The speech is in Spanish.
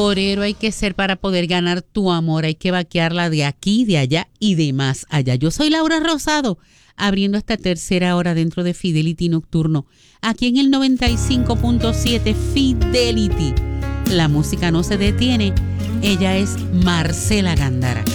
torero hay que ser para poder ganar tu amor. Hay que vaquearla de aquí, de allá y de más allá. Yo soy Laura Rosado, abriendo esta tercera hora dentro de Fidelity Nocturno, aquí en el 95.7 Fidelity. La música no se detiene. Ella es Marcela Gándara.